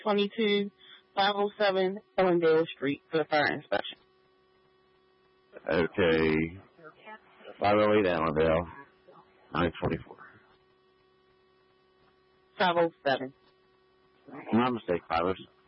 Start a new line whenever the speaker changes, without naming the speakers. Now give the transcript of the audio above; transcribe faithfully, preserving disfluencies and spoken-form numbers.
twenty-two five oh seven Ellendale Street for the fire inspection.
Okay. five oh eight Allendale, nine twenty-four.
five oh seven.
My mistake, Pilot.